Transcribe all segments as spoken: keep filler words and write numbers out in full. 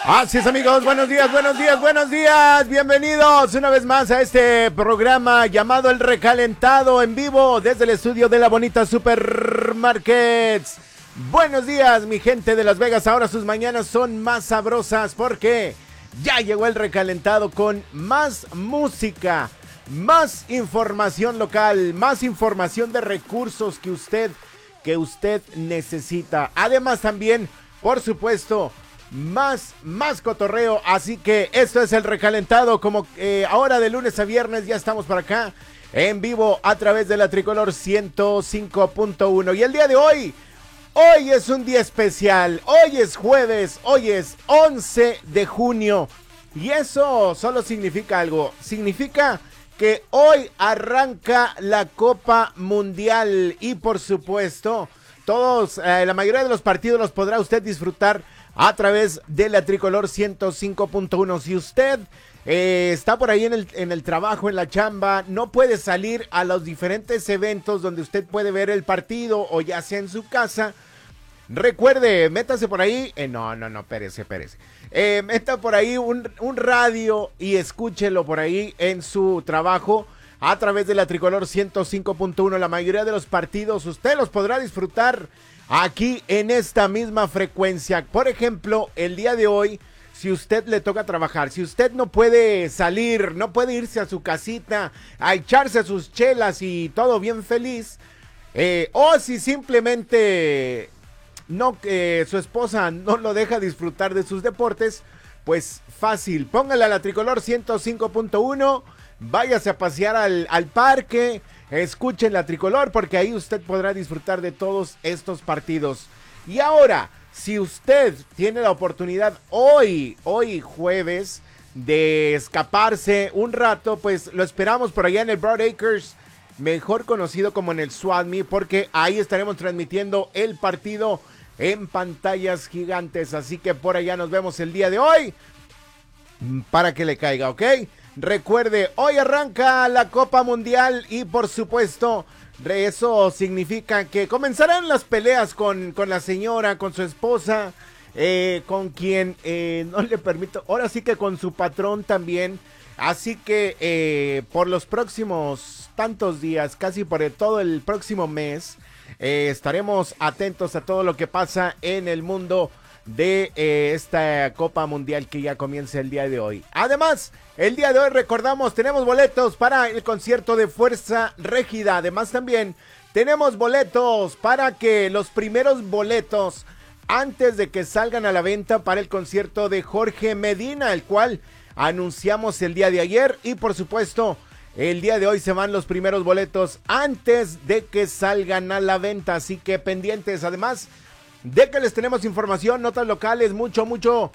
Así es, amigos, buenos días, buenos días, buenos días. Bienvenidos una vez más a este programa llamado El Recalentado, en vivo desde el estudio de la bonita Supermarkets. Buenos días, mi gente de Las Vegas. Ahora sus mañanas son más sabrosas porque ya llegó El Recalentado con más música, más información local, más información de recursos que usted, que usted necesita. Además también, por supuesto, Más, más cotorreo, así que esto es El Recalentado, como eh, ahora de lunes a viernes ya estamos por acá, en vivo a través de la Tricolor ciento cinco punto uno. Y el día de hoy, hoy es un día especial, hoy es jueves, hoy es once de junio, y eso solo significa algo, significa que hoy arranca la Copa Mundial, y por supuesto, todos, eh, la mayoría de los partidos los podrá usted disfrutar a través de la Tricolor ciento cinco punto uno. Si usted eh, está por ahí en el, en el trabajo, en la chamba, no puede salir a los diferentes eventos donde usted puede ver el partido o ya sea en su casa, recuerde, métase por ahí, eh, no, no, no, espérese, espérese, eh, meta por ahí un, un radio y escúchelo por ahí en su trabajo a través de la Tricolor ciento cinco punto uno. La mayoría de los partidos usted los podrá disfrutar aquí en esta misma frecuencia. Por ejemplo, el día de hoy, si usted le toca trabajar, si usted no puede salir, no puede irse a su casita a echarse sus chelas y todo bien feliz, eh, o si simplemente no, eh, su esposa no lo deja disfrutar de sus deportes, pues fácil, póngale a la Tricolor ciento cinco punto uno, váyase a pasear al, al parque, escuchen la Tricolor porque ahí usted podrá disfrutar de todos estos partidos. Y ahora, si usted tiene la oportunidad hoy, hoy jueves, de escaparse un rato, pues lo esperamos por allá en el Broad Acres, mejor conocido como en el Swami, porque ahí estaremos transmitiendo el partido en pantallas gigantes. Así que por allá nos vemos el día de hoy para que le caiga, ¿ok? Recuerde, hoy arranca la Copa Mundial y por supuesto, eso significa que comenzarán las peleas con, con la señora, con su esposa, eh, con quien eh, no le permito, ahora sí que con su patrón también. Así que eh, por los próximos tantos días, casi por el, todo el próximo mes, eh, estaremos atentos a todo lo que pasa en el mundo de eh, esta Copa Mundial que ya comienza el día de hoy. Además, el día de hoy recordamos, tenemos boletos para el concierto de Fuerza Régida. Además también tenemos boletos para que los primeros boletos antes de que salgan a la venta para el concierto de Jorge Medina, el cual anunciamos el día de ayer, y por supuesto el día de hoy se van los primeros boletos antes de que salgan a la venta, así que pendientes. Además de que les tenemos información, notas locales, mucho, mucho,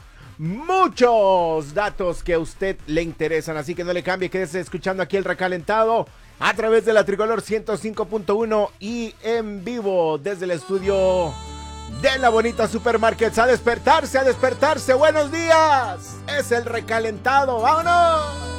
muchos datos que a usted le interesan. Así que no le cambie, quédese escuchando aquí El Recalentado a través de la Tricolor ciento cinco punto uno y en vivo desde el estudio de la bonita Supermarkets. A despertarse, a despertarse, buenos días. Es El Recalentado, vámonos.